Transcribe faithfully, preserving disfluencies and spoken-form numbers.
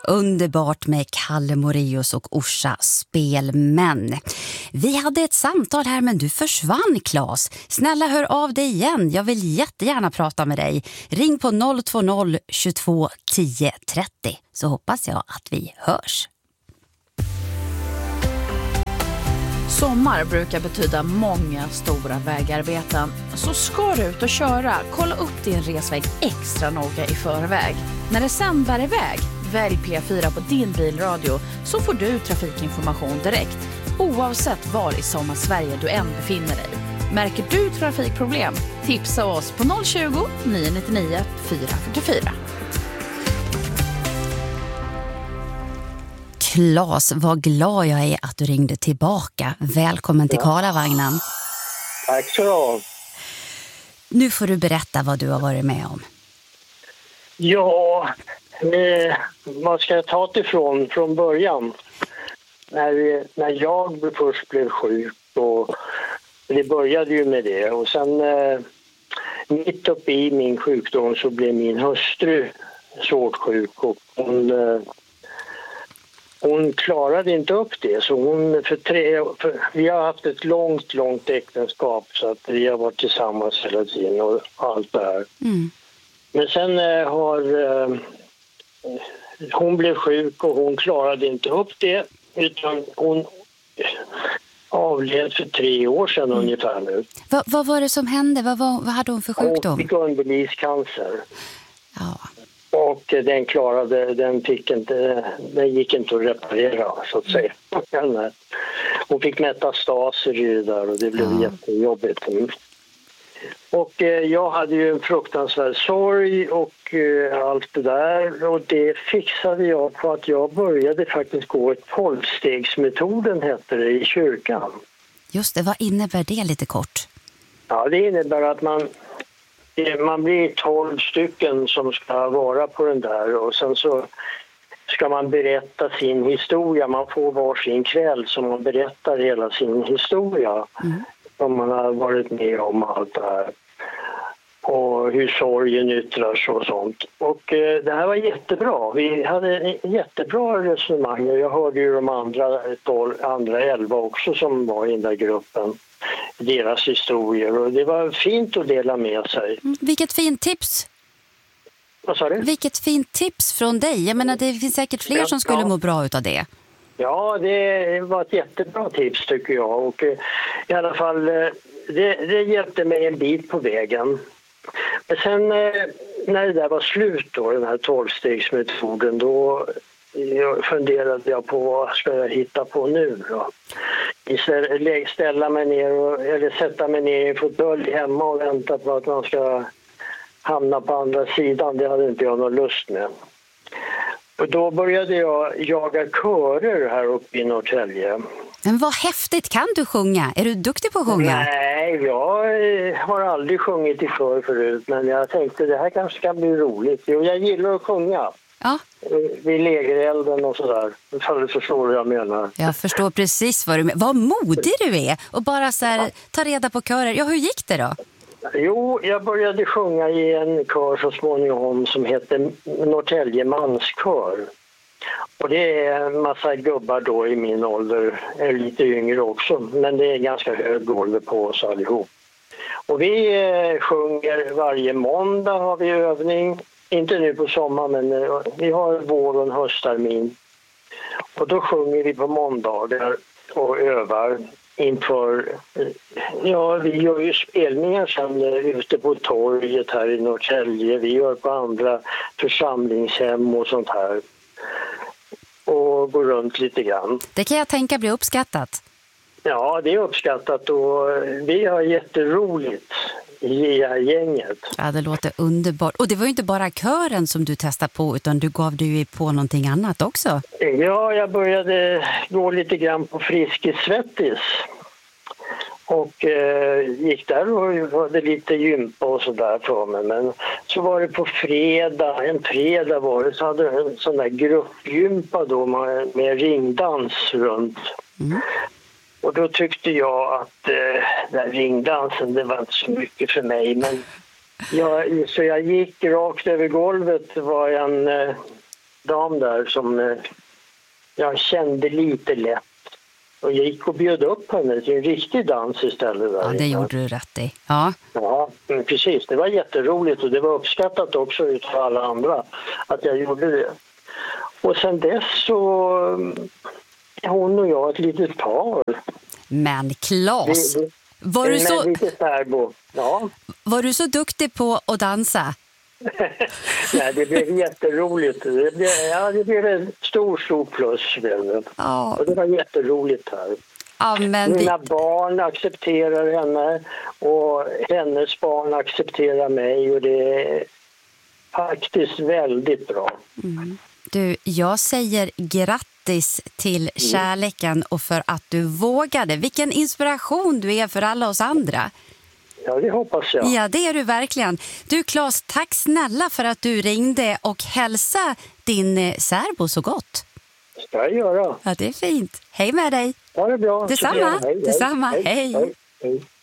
Underbart med Kalle Moraeus och Orsa Spelmän. Vi hade ett samtal här men du försvann, Claes. Snälla hör av dig igen. Jag vill jättegärna prata med dig. Ring på noll två noll tjugotvå tio trettio så hoppas jag att vi hörs. Sommar brukar betyda många stora vägarbeten. Så ska du ut och köra, kolla upp din resväg extra noga i förväg. När det sen bär iväg, välj P fyra på din bilradio så får du trafikinformation direkt. Oavsett var i Sommarsverige du än befinner dig. Märker du trafikproblem? Tipsa oss på noll tjugo, nio nio nio, fyra fyra fyra. Claes, vad glad jag är att du ringde tillbaka. Välkommen till Karlavagnen. Tack så du. Nu får du berätta vad du har varit med om. Ja, eh, vad ska jag ta ifrån från början? När, när jag först blev sjuk, och det började ju med det. Och sen eh, mitt uppe i min sjukdom så blev min hustru svårt sjuk och hon... Eh, Hon klarade inte upp det, så hon för tre, för, vi har haft ett långt, långt äktenskap så att vi har varit tillsammans hela tiden och allt det här. Mm. Men sen eh, har eh, hon blev sjuk och hon klarade inte upp det, utan hon avled för tre år sedan mm. ungefär nu. Va, vad var det som hände? Vad, var, vad hade hon för sjukdom? Hon fick underlivscancer. Ja. Och den klarade, den fick inte, den gick inte att reparera så att säga. Hon fick metastaser i det där och det blev ja. jättejobbigt. Och eh, jag hade ju en fruktansvärd sorg och eh, allt det där. Och det fixade jag på att jag började faktiskt gå ett tolvstegsmetoden hette det i kyrkan. Just det, vad innebär det lite kort? Ja, det innebär att man... Man blir tolv stycken som ska vara på den där och sen så ska man berätta sin historia. Man får varsin kväll som man berättar hela sin historia. Mm. Som man har varit med om allt det här. Och hur sorgen yttrar sig och sånt. Och eh, det här var jättebra. Vi hade en jättebra resonemang och jag hörde ju de andra, tolv, andra elva också som var i den där gruppen. Deras historier och det var fint att dela med sig. Vilket fint tips! Vad sa du? Vilket fint tips från dig. Jag menar det finns säkert fler ja, som skulle ja. må bra utav det. Ja, det var ett jättebra tips tycker jag och eh, i alla fall eh, det, det hjälpte mig en bit på vägen. Men sen eh, när det där var slut då, den här tolvstegsmetoden, då jag funderade jag på vad ska jag hitta på nu då. Istället ställa mig ner och, eller sätta mig ner i en fåtölj hemma och vänta på att man ska hamna på andra sidan. Det hade inte jag någon lust med. Och då började jag jaga körer här uppe i Norrtälje. Men vad häftigt, kan du sjunga? Är du duktig på att sjunga? Nej, jag har aldrig sjungit i kör förut, men jag tänkte det här kanske kan bli roligt. Jo, jag gillar att sjunga. Ja. Vid lägerelden och sådär. Du förstår vad jag menar. Jag förstår precis vad du menar. Vad modig du är. Och bara så här, ta reda på körer. Ja, hur gick det då? Jo, jag började sjunga i en kör så småningom som heter Norrtälje manskör. Och det är en massa gubbar då i min ålder, är lite yngre också. Men det är ganska hög ålder på oss allihop. Och vi eh, sjunger varje måndag har vi övning. Inte nu på sommar, men vi har vår och en hösttermin. Och då sjunger vi på måndagar och övar inför... Ja, vi gör ju spelningar sen ute på torget här i Norrtälje. Vi gör på andra församlingshem och sånt här. Och går runt lite grann. Det kan jag tänka blir uppskattat. Ja, det är uppskattat och vi har jätteroligt i gänget. Ja, det låter underbart. Och det var ju inte bara kören som du testade på, utan du gav dig på någonting annat också. Ja, jag började gå lite grann på Friskis Svettis. Och eh, gick där och hade lite gympa och sådär för mig. Men så var det på fredag, en fredag var det, så hade jag en sån där gruppgympa då med, med ringdans runt. Mm. Och då tyckte jag att eh, den ringdansen, det var inte så mycket för mig. Men jag, så jag gick rakt över golvet. Det var en, eh, dansdam där som eh, jag kände lite lätt. Och jag gick och bjöd upp henne till en riktig dans istället. Där. Ja, det gjorde du rätt i. Ja. Ja, precis. Det var jätteroligt och det var uppskattat också utav alla andra att jag gjorde det. Och sen dess så är hon och jag ett litet par. Men Claes, Vi- vi- var du, så, Lite särbo. Ja. var du så duktig på att dansa? Nej, det blev jätteroligt. Det blev, ja, det blev en stor, stor plus. Ja, Och det var jätteroligt här. ja men vi, Mina barn accepterar henne och hennes barn accepterar mig och det är faktiskt väldigt bra. du, jag säger grattis till kärleken och för att du vågade. Vilken inspiration du är för alla oss andra. Ja, det hoppas jag. Ja, det är du verkligen. Du Claes, tack snälla för att du ringde och hälsa din eh, särbo så gott. Ska jag göra. Ja, det är fint. Hej med dig. Ha det bra. Detsamma. Hej, hej. Detsamma. Hej, Hej. hej, hej.